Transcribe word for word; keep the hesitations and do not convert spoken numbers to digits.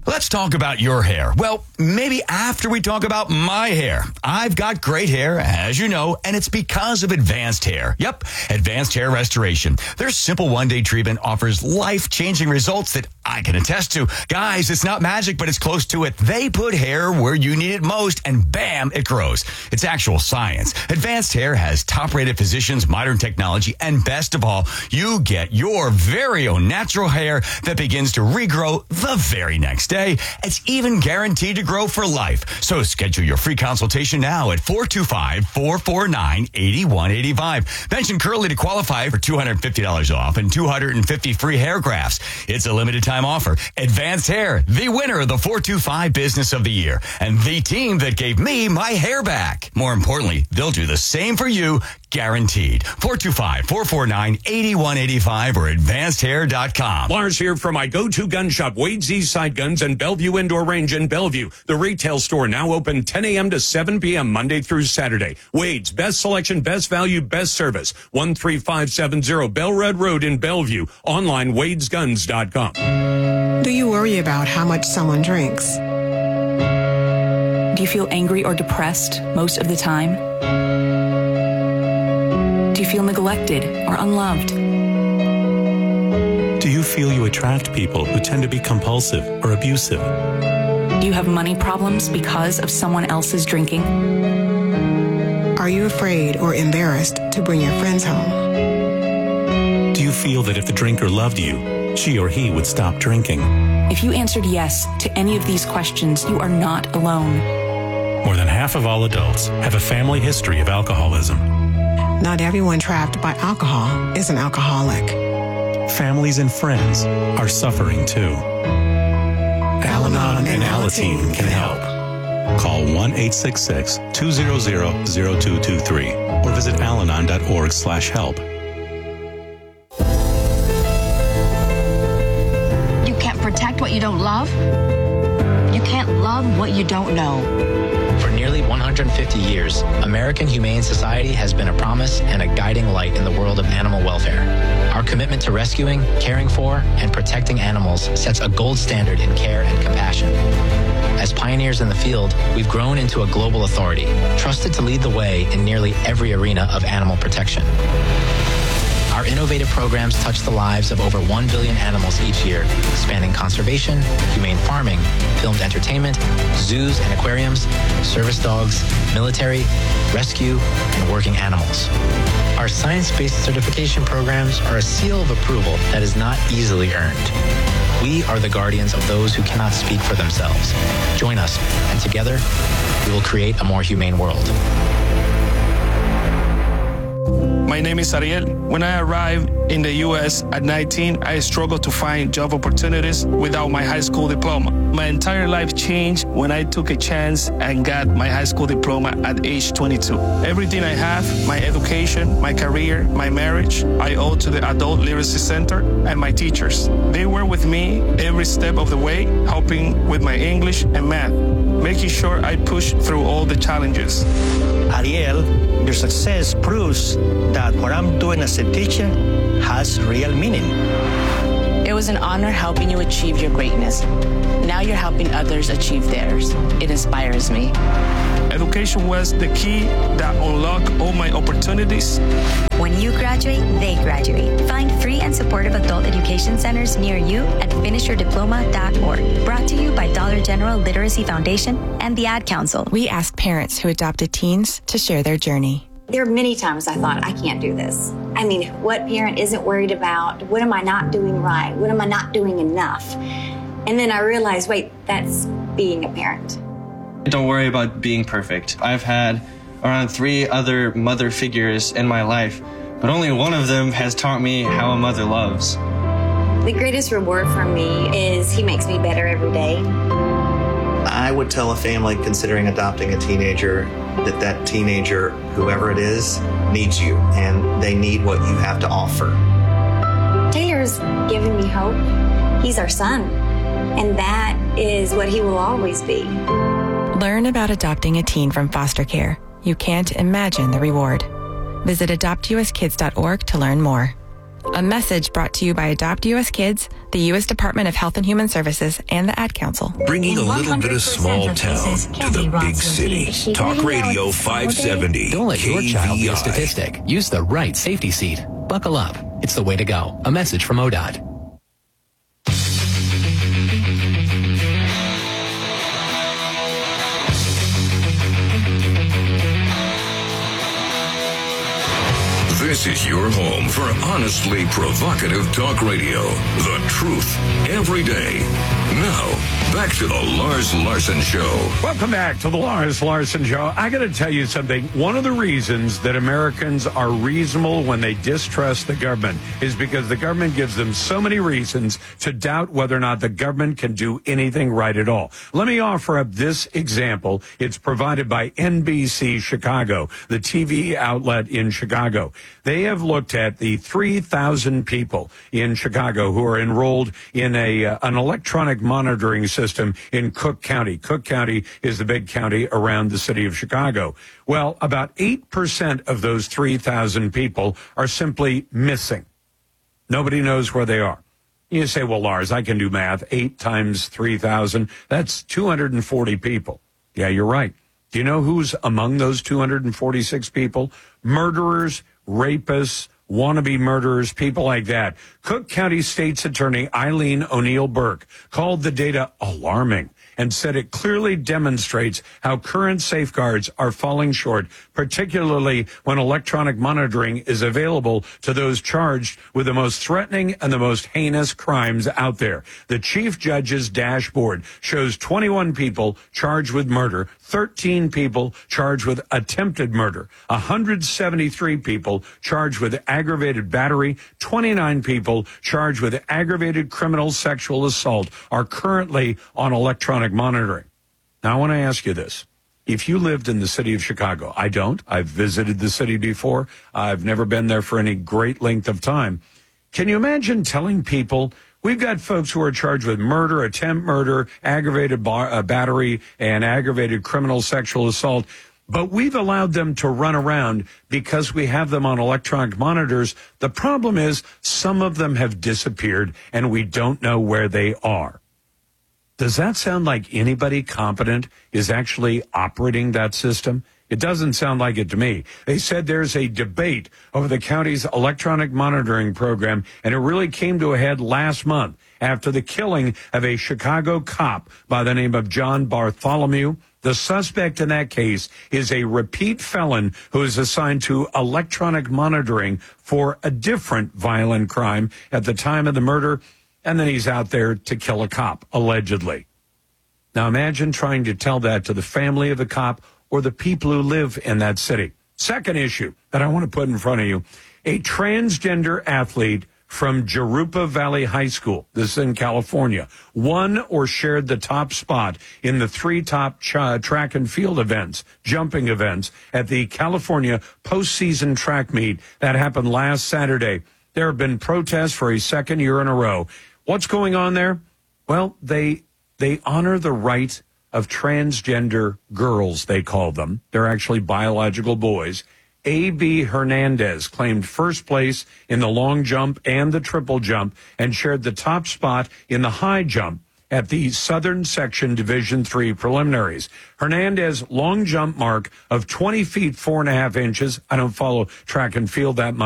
Let's talk about your hair. Well, maybe after we talk about my hair. I've got great hair, as you know, and it's because of Advanced Hair. Yep, Advanced Hair Restoration. Their simple one-day treatment offers life-changing results that I can attest to. Guys, it's not magic, but it's close to it. They put hair where you need it most, and bam, it grows. It's actual science. Advanced Hair has top-rated physicians, modern technology, and best of all, you get your very own natural hair that begins to regrow the very next day. It's even guaranteed to grow for life. So schedule your free consultation now at four two five, four four nine, eight one eight five. Mention Curly to qualify for two hundred fifty dollars off and two hundred fifty free hair grafts. It's a limited time offer. Advanced Hair, the winner of the four two five Business of the Year, and the team that gave me my hair back. More importantly, they'll do the same for you, guaranteed. four two five, four four nine, eight one eight five or advanced hair dot com. Lars here from my go-to gun shop, Wade's Eastside Guns and Bellevue Indoor Range in Bellevue. The retail store now open ten a.m. to seven p.m. Monday through Saturday. Wade's, best selection, best value, best service. one three five seven zero Bell Red Road in Bellevue. Online, wades guns dot com. Do you worry about how much someone drinks? Do you feel angry or depressed most of the time? Do you feel neglected or unloved? Do you feel you attract people who tend to be compulsive or abusive? Do you have money problems because of someone else's drinking? Are you afraid or embarrassed to bring your friends home? Do you feel that if the drinker loved you, she or he would stop drinking? If you answered yes to any of these questions, you are not alone. More than half of all adults have a family history of alcoholism. Not everyone trapped by alcohol is an alcoholic. Families and friends are suffering too. Al-Anon and Alateen can help. Call one eight six six, two zero zero, zero two two three or visit alanon dot org slash help. You can't protect what you don't love. You can't love what you don't know. For nearly one hundred fifty years, American Humane Society has been a promise and a guiding light in the world of animal welfare. Our commitment to rescuing, caring for, and protecting animals sets a gold standard in care and compassion. As pioneers in the field, we've grown into a global authority, trusted to lead the way in nearly every arena of animal protection. Our innovative programs touch the lives of over one billion animals each year, spanning conservation, humane farming, filmed entertainment, zoos and aquariums, service dogs, military, rescue, and working animals. Our science-based certification programs are a seal of approval that is not easily earned. We are the guardians of those who cannot speak for themselves. Join us, and together, we will create a more humane world. My name is Ariel. When I arrived in the U S at nineteen, I struggled to find job opportunities without my high school diploma. My entire life changed when I took a chance and got my high school diploma at age twenty-two. Everything I have, my education, my career, my marriage, I owe to the Adult Literacy Center and my teachers. They were with me every step of the way, helping with my English and math, making sure I pushed through all the challenges. Ariel, your success proves that what I'm doing as a teacher has real meaning. It was an honor helping you achieve your greatness. Now you're helping others achieve theirs. It inspires me. Education was the key that unlocked all my opportunities. When you graduate, they graduate. Find free and supportive adult education centers near you at finish your diploma dot org. Brought to you by Dollar General Literacy Foundation and the Ad Council. We asked parents who adopted teens to share their journey. There are many times I thought, I can't do this. I mean, what parent isn't worried about? What am I not doing right? What am I not doing enough? And then I realized, wait, that's being a parent. Don't worry about being perfect. I've had around three other mother figures in my life, but only one of them has taught me how a mother loves. The greatest reward for me is he makes me better every day. I would tell a family considering adopting a teenager that that teenager, whoever it is, needs you, and they need what you have to offer. Taylor's given me hope. He's our son, and that is what he will always be. Learn about adopting a teen from foster care. You can't imagine the reward. Visit adopt u s kids dot org to learn more. A message brought to you by Adopt U S Kids, the U S Department of Health and Human Services, and the Ad Council. Bringing a little bit of small town to the big city. Talk Radio five seventy. Don't let your child be a K V I. statistic. Use the right safety seat. Buckle up. It's the way to go. A message from O D O T. This is your home for honestly provocative talk radio. The truth every day. Now, back to the Lars Larson Show. Welcome back to the Lars Larson Show. I got to tell you something. One of the reasons that Americans are reasonable when they distrust the government is because the government gives them so many reasons to doubt whether or not the government can do anything right at all. Let me offer up this example. It's provided by N B C Chicago, the T V outlet in Chicago. They have looked at the three thousand people in Chicago who are enrolled in a uh, an electronic monitoring system in Cook County. Cook County is the big county around the city of Chicago. Well, about eight percent of those three thousand people are simply missing. Nobody knows where they are. You say, well, Lars, I can do math. Eight times three thousand, that's two hundred forty people. Yeah, you're right. Do you know who's among those two hundred forty-six people? Murderers, rapists, wannabe murderers, people like that. Cook County State's Attorney Eileen O'Neill Burke called the data alarming and said it clearly demonstrates how current safeguards are falling short, particularly when electronic monitoring is available to those charged with the most threatening and the most heinous crimes out there. The chief judge's dashboard shows twenty-one people charged with murder, thirteen people charged with attempted murder, one hundred seventy-three people charged with aggravated battery, twenty-nine people charged with aggravated criminal sexual assault are currently on electronic monitoring. Now, I want to ask you this. If you lived in the city of Chicago, I don't. I've visited the city before. I've never been there for any great length of time. Can you imagine telling people, we've got folks who are charged with murder, attempt murder, aggravated bar, uh, battery, and aggravated criminal sexual assault, but we've allowed them to run around because we have them on electronic monitors. The problem is some of them have disappeared, and we don't know where they are. Does that sound like anybody competent is actually operating that system? It doesn't sound like it to me. They said there's a debate over the county's electronic monitoring program, and it really came to a head last month after the killing of a Chicago cop by the name of John Bartholomew. The suspect in that case is a repeat felon who is assigned to electronic monitoring for a different violent crime at the time of the murder, and then he's out there to kill a cop, allegedly. Now imagine trying to tell that to the family of the cop or the people who live in that city. Second issue that I want to put in front of you, a transgender athlete from Jurupa Valley High School, this is in California, won or shared the top spot in the three top ch- track and field events, jumping events, at the California postseason track meet that happened last Saturday. There have been protests for a second year in a row. What's going on there? Well, they they honor the right of transgender girls, they call them. They're actually biological boys. A B Hernandez claimed first place in the long jump and the triple jump and shared the top spot in the high jump at the Southern Section Division three preliminaries. Hernandez long jump mark of twenty feet, four and a half inches. I don't follow track and field that much.